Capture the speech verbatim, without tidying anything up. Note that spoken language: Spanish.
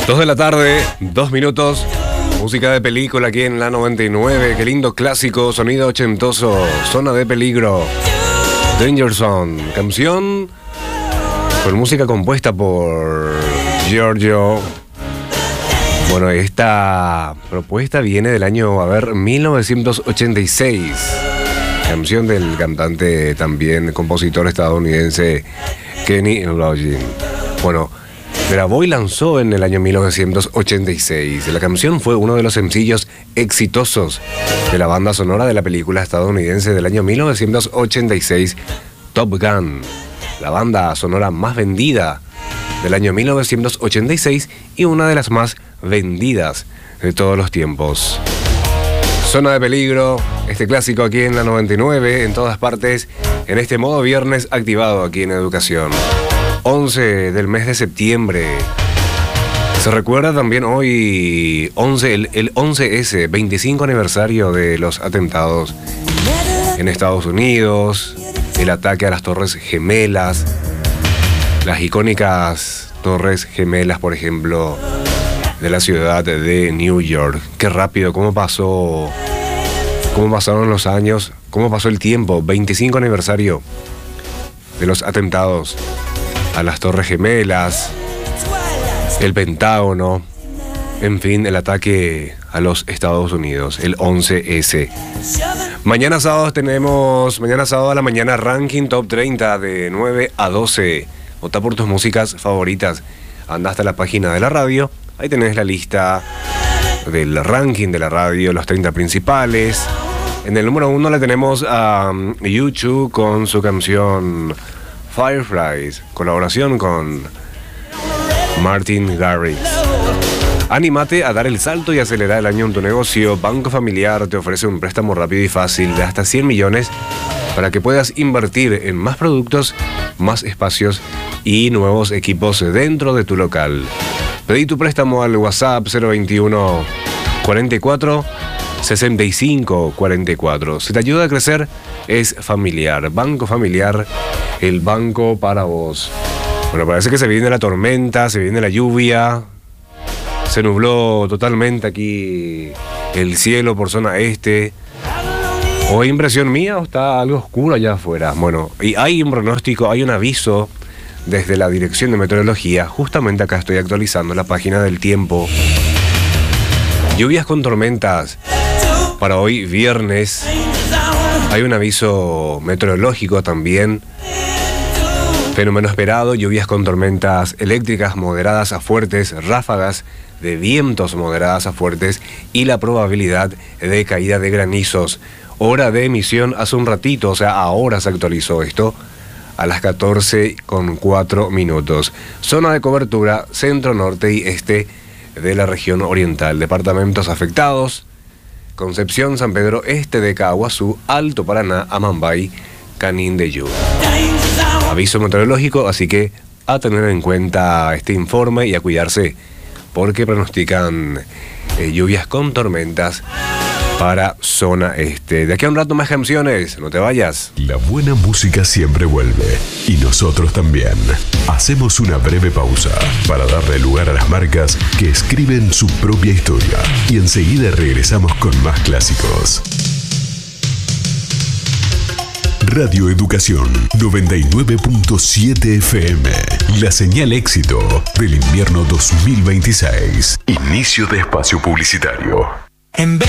Dos de la tarde, dos minutos. Música de película aquí en la noventa y nueve. Qué lindo clásico, sonido ochentoso. Zona de peligro. Danger Zone. Canción con música compuesta por Giorgio. Bueno, esta propuesta viene del año, a ver, mil novecientos ochenta y seis. Canción del cantante, también compositor estadounidense Kenny Loggins. Bueno, grabó y lanzó en el año mil novecientos ochenta y seis. La canción fue uno de los sencillos exitosos de la banda sonora de la película estadounidense del año mil novecientos ochenta y seis, Top Gun, la banda sonora más vendida del año mil novecientos ochenta y seis y una de las más vendidas de todos los tiempos. Zona de peligro, este clásico aquí en la noventa y nueve, en todas partes, en este modo viernes activado aquí en Educación. once del mes de septiembre. Se recuerda también hoy once, el, el once ese, veinticinco aniversario de los atentados en Estados Unidos, el ataque a las Torres Gemelas, las icónicas Torres Gemelas, por ejemplo, de la ciudad de New York. Qué rápido, cómo pasó, cómo pasaron los años, cómo pasó el tiempo. veinticinco aniversario de los atentados a las Torres Gemelas, el Pentágono, en fin, el ataque a los Estados Unidos, el once ese. Mañana sábado tenemos, mañana sábado a la mañana, ranking top treinta de nueve a doce. Vota por tus músicas favoritas. Anda hasta la página de la radio, ahí tenés la lista del ranking de la radio, los treinta principales. En el número uno le tenemos a YouTube con su canción Fireflies, colaboración con Martin Garrix. Anímate a dar el salto y acelerar el año en tu negocio. Banco Familiar te ofrece un préstamo rápido y fácil de hasta cien millones para que puedas invertir en más productos, más espacios y nuevos equipos dentro de tu local. Pedí tu préstamo al WhatsApp cero veintiuno cuarenta y cuatro sesenta y cinco cuarenta y cuatro. Si te ayuda a crecer, es Familiar. Banco Familiar, el banco para vos. Bueno, parece que se viene la tormenta, se viene la lluvia. Se nubló totalmente aquí el cielo por zona este. ¿O es impresión mía o está algo oscuro allá afuera? Bueno, y hay un pronóstico, hay un aviso desde la Dirección de Meteorología. Justamente acá estoy actualizando la página del tiempo. Lluvias con tormentas para hoy viernes. Hay un aviso meteorológico también. Fenómeno esperado, lluvias con tormentas eléctricas moderadas a fuertes, ráfagas de vientos moderadas a fuertes y la probabilidad de caída de granizos. Hora de emisión hace un ratito, o sea, ahora se actualizó esto, a las catorce con cuatro minutos. Zona de cobertura centro, norte y este de la región oriental. Departamentos afectados: Concepción, San Pedro, este de Caguazú, Alto Paraná, Amambay, Canindeyú. Aviso meteorológico, así que a tener en cuenta este informe y a cuidarse, porque pronostican eh, lluvias con tormentas para zona este. De aquí a un rato más canciones, no te vayas. La buena música siempre vuelve, y nosotros también. Hacemos una breve pausa para darle lugar a las marcas que escriben su propia historia, y enseguida regresamos con más clásicos. Radio Educación noventa y nueve punto siete F M. La señal éxito del invierno dos mil veintiséis. Inicio de espacio publicitario. En